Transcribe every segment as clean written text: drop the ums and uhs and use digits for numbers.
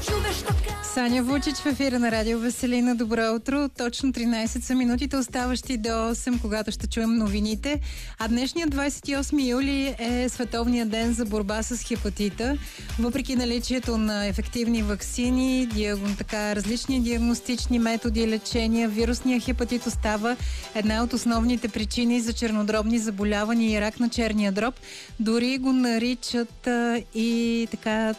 Саня Вучич в ефира на Радио Веселина. Добро утро. Точно 13 са минутите, оставащи до 8, когато ще чуем новините. А днешният 28 юли е Световният ден за борба с хепатита. Въпреки наличието на ефективни ваксини, различни диагностични методи и лечения, вирусния хепатит остава една от основните причини за чернодробни заболявания и рак на черния дроб. Дори го наричат и така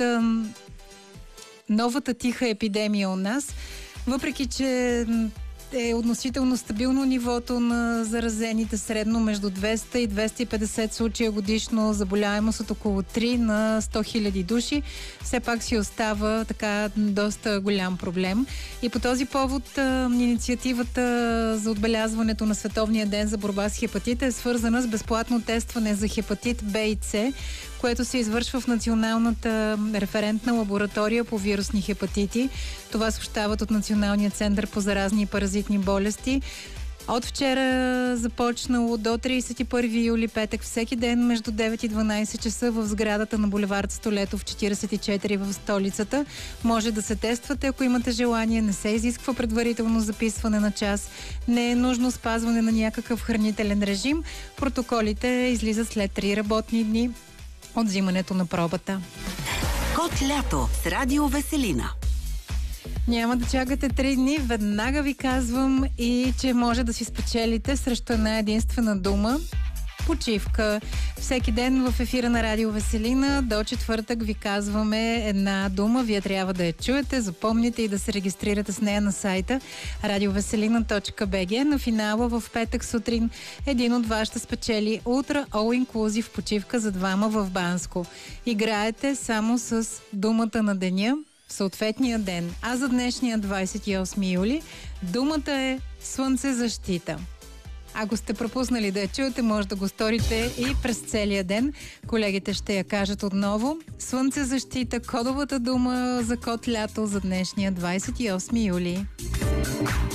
новата тиха епидемия у нас, въпреки че е относително стабилно нивото на заразените, средно между 200 и 250 случая годишно, заболяемост от около 3 на 100 000 души, все пак си остава така доста голям проблем. И по този повод инициативата за отбелязването на Световния ден за борба с хепатита е свързана с безплатно тестване за хепатит Б и С, което се извършва в Националната референтна лаборатория по вирусни хепатити. Това съобщават от Националния център по заразни и паразитни болести. От вчера започнало до 31 юли, петък, всеки ден между 9 и 12 часа в сградата на булевард Столетов 44 в столицата. Може да се тествате, ако имате желание. Не се изисква предварително записване на час. Не е нужно спазване на някакъв хранителен режим. Протоколите излизат след 3 работни дни от взимането на пробата. Код лято с Радио Веселина. Няма да чакате 3 дни. Веднага ви казвам и че може да си спечелите срещу една единствена дума. Почивка. Всеки ден в ефира на Радио Веселина до четвъртък ви казваме една дума. Вие трябва да я чуете, запомните и да се регистрирате с нея на сайта radioveselina.bg. На финала в петък сутрин един от вас ще спечели Ultra All Inclusive почивка за двама в Банско. Играете само с думата на деня в съответния ден. А за днешния 28 юли думата е слънцезащита. Ако сте пропуснали да я чуете, може да го сторите и през целия ден. Колегите ще я кажат отново. Слънцезащита, кодовата дума за код лято за днешния 28 юли.